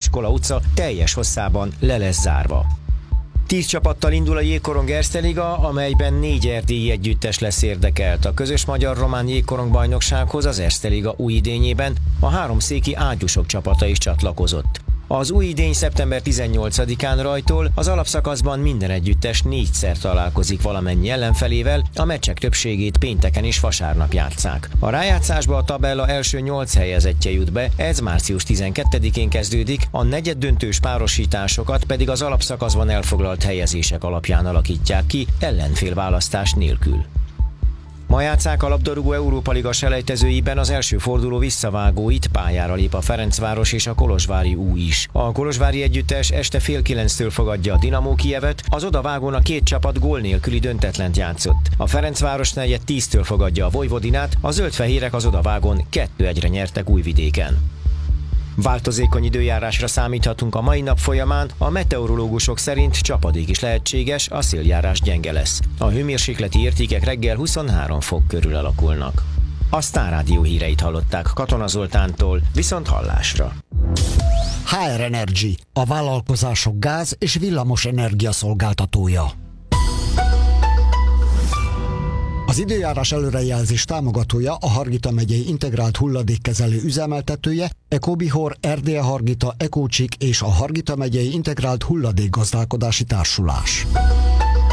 Iskola utca teljes hosszában le lesz zárva. 10 csapattal indul a Jégkorong Erste Liga, amelyben 4 erdélyi együttes lesz érdekelt. A közös magyar-román jégkorong bajnoksághoz az Erste Liga új idényében a háromszéki Ágyúsok csapata is csatlakozott. Az új idény szeptember 18-án rajtól az alapszakaszban minden együttes 4-szer találkozik valamennyi ellenfelével, a meccsek többségét pénteken és vasárnap játsszák. A rájátszásba a tabella első 8 helyezettje jut be, ez március 12-én kezdődik, a negyeddöntős párosításokat pedig az alapszakaszban elfoglalt helyezések alapján alakítják ki, ellenfélválasztás nélkül. Ma játsszák a labdarúgó Európa Liga selejtezőiben az első forduló visszavágóit, pályára lép a Ferencváros és a kolozsvári U is. A kolozsvári együttes este fél 9-től fogadja a Dinamo Kijevet, az odavágón a két csapat gól nélküli döntetlent játszott. A Ferencváros negyed 10-től fogadja a Vojvodinát, a zöldfehérek az odavágón 2-1-re nyertek Újvidéken. Változékony időjárásra számíthatunk a mai nap folyamán, a meteorológusok szerint csapadék is lehetséges, a széljárás gyenge lesz. A hőmérsékleti értékek reggel 23 fok körül alakulnak. A Sztár Rádió híreit hallották Katona Zoltántól, viszont hallásra. HR Energy, a vállalkozások gáz- és villamos energia szolgáltatója. Az időjárás előrejelzés támogatója a Hargita megyei integrált hulladékkezelő üzemeltetője, Ecobihor, Erdélye Hargita, Ecócsik és a Hargita megyei integrált hulladékgazdálkodási társulás.